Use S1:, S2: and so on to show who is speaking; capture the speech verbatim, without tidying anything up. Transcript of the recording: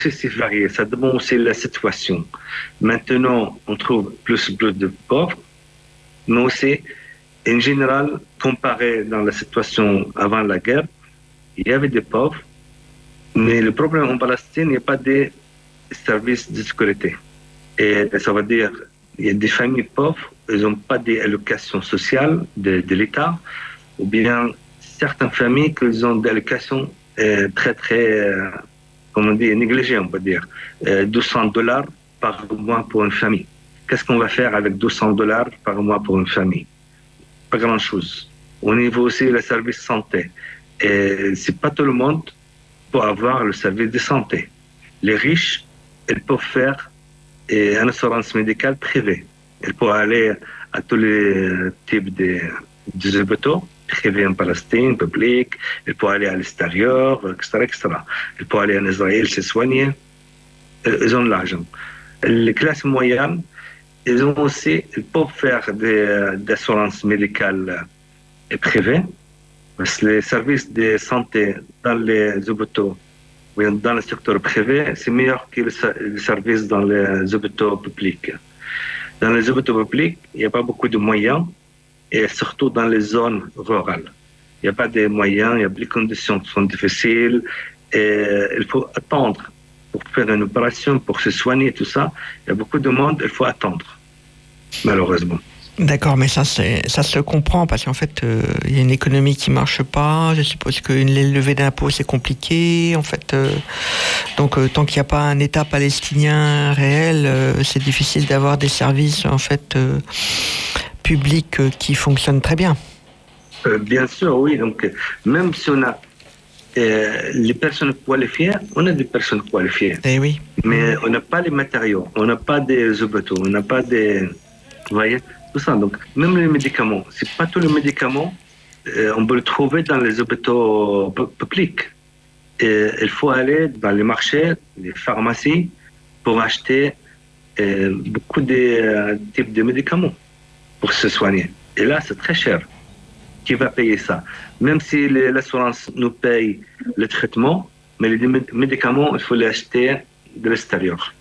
S1: c'est varié, ça dépend aussi de la situation. Maintenant, on trouve plus et plus de pauvres, mais aussi, en général, comparé dans la situation avant la guerre, il y avait des pauvres, mais le problème en Palestine, il n'y a pas de services de sécurité. Et ça veut dire, il y a des familles pauvres, ils n'ont pas d'allocation sociale de, de l'État, ou bien certaines familles qui ont des allocations euh, très, très, euh, comment on dit, négligées, on peut dire. Euh, deux cents dollars par mois pour une famille. Qu'est-ce qu'on va faire avec deux cents dollars par mois pour une famille? Pas grand-chose. Au niveau aussi du service de santé, et c'est pas tout le monde pour avoir le service de santé. Les riches, ils peuvent faire une assurance médicale privée. Ils peuvent aller à tous les types de, de hôpitaux privés en Palestine, publics. Ils peuvent aller à l'extérieur, et cetera, et cetera. Ils peuvent aller en Israël se soigner. Ils ont de l'argent. Les classes moyennes, ils ont aussi, ils peuvent faire des, des assurances médicales privées. Parce que les services de santé dans les hôpitaux ou dans le secteur privé, c'est meilleur que les services dans les hôpitaux publics. Dans les hôpitaux publics, il n'y a pas beaucoup de moyens, et surtout dans les zones rurales. Il n'y a pas de moyens, il y a les conditions sont difficiles, et il faut attendre pour faire une opération, pour se soigner, tout ça. Il y a beaucoup de monde, il faut attendre, malheureusement.
S2: D'accord, mais ça, c'est, ça se comprend parce qu'en fait, euh, il y a une économie qui marche pas. Je suppose qu'une levée d'impôts, c'est compliqué. En fait, euh, donc euh, tant qu'il n'y a pas un État palestinien réel, euh, c'est difficile d'avoir des services en fait euh, publics euh, qui fonctionnent très bien.
S1: Euh, bien sûr, oui. Donc, même si on a euh, les personnes qualifiées, on a des personnes qualifiées.
S2: Eh oui.
S1: Mais on n'a pas les matériaux, on n'a pas des hôpitaux, on n'a pas des, vous voyez. Tout ça. Donc, même les médicaments, c'est pas tous les médicaments, euh, on peut le trouver dans les hôpitaux publics. Et il faut aller dans les marchés, les pharmacies, pour acheter euh, beaucoup de euh, types de médicaments pour se soigner. Et là, c'est très cher. Qui va payer ça? Même si les, l'assurance nous paye le traitement, mais les médicaments, il faut les acheter de l'extérieur.